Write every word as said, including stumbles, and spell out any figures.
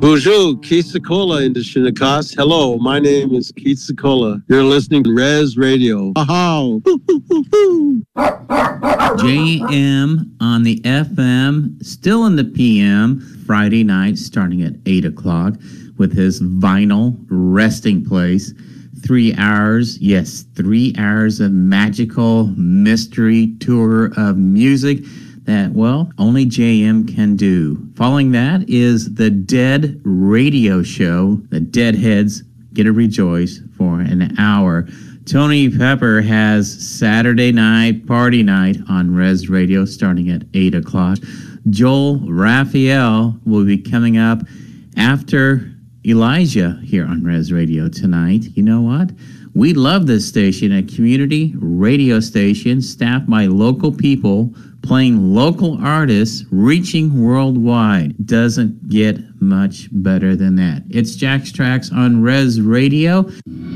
Bonjour, Keith Secola in the Shinnecock. Hello, my name is Keith Secola. You're listening to Res Radio. Ha-ha. J M on the F M, still in the P M, Friday night starting at eight o'clock with his vinyl resting place. Three hours, yes, three hours of magical mystery tour of music that, well, only J M can do. Following that is the Dead Radio Show. The Deadheads get to rejoice for an hour. Tony Pepper has Saturday night party night on Res Radio starting at eight o'clock. Joel Raphael will be coming up after Elijah here on Res Radio tonight. You know what? We love this station, a community radio station staffed by local people playing local artists, reaching worldwide. Doesn't get much better than that. It's Jack's Tracks on Res Radio.